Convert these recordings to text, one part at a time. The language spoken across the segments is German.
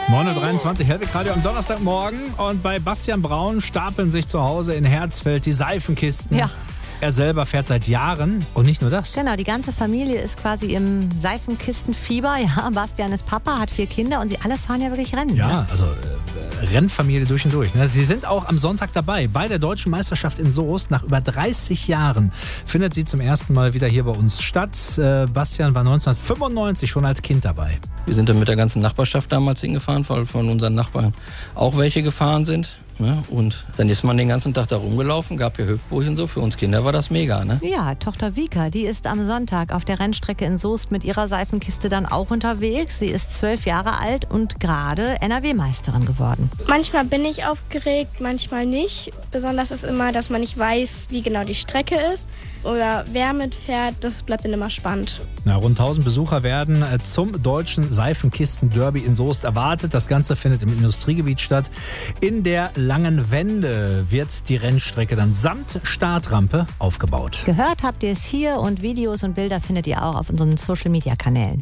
9.23 Uhr, Hellwig Radio am Donnerstagmorgen. Und bei Bastian Braun stapeln sich zu Hause in Herzfeld die Seifenkisten. Ja. Er selber fährt seit Jahren und nicht nur das. Genau, die ganze Familie ist quasi im Seifenkistenfieber. Ja, Bastian ist Papa, hat 4 Kinder und sie alle fahren ja wirklich Rennen. Ja, Ne? also Rennfamilie durch und durch. Ne? Sie sind auch am Sonntag dabei bei der Deutschen Meisterschaft in Soest. Nach über 30 Jahren findet sie zum ersten Mal wieder hier bei uns statt. Bastian war 1995 schon als Kind dabei. Wir sind dann mit der ganzen Nachbarschaft damals hingefahren, weil von unseren Nachbarn auch welche gefahren sind. Ne? Und dann ist man den ganzen Tag da rumgelaufen, gab hier Hüpfburg und so. Für uns Kinder war das mega, ne? Ja, Tochter Vika, die ist am Sonntag auf der Rennstrecke in Soest mit ihrer Seifenkiste dann auch unterwegs. Sie ist 12 Jahre alt und gerade NRW-Meisterin geworden. Manchmal bin ich aufgeregt, manchmal nicht. Besonders ist immer, dass man nicht weiß, wie genau die Strecke ist oder wer mitfährt. Das bleibt dann immer spannend. Na, rund 1000 Besucher werden zum deutschen Seifenkisten-Derby in Soest erwartet. Das Ganze findet im Industriegebiet statt. In der Langen Wende wird die Rennstrecke dann samt Startrampe aufgebaut. Gehört habt ihr es hier und Videos und Bilder findet ihr auch auf unseren Social-Media-Kanälen.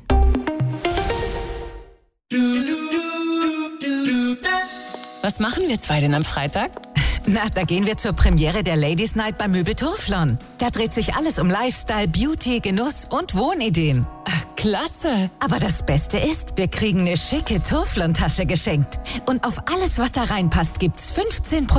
Was machen wir zwei denn am Freitag? Na, da gehen wir zur Premiere der Ladies Night bei Möbel Turflon. Da dreht sich alles um Lifestyle, Beauty, Genuss und Wohnideen. Klasse! Aber das Beste ist, wir kriegen eine schicke Turflon-Tasche geschenkt. Und auf alles, was da reinpasst, gibt's 15%